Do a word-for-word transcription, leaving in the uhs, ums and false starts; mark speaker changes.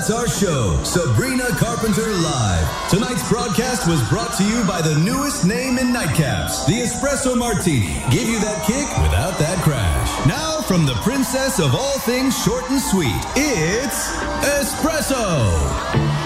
Speaker 1: That's our show, Sabrina Carpenter Live. Tonight's broadcast was brought to you by the newest name in nightcaps, the Espresso Martini. Give you that kick without that crash. Now, from the princess of all things short and sweet, it's Espresso.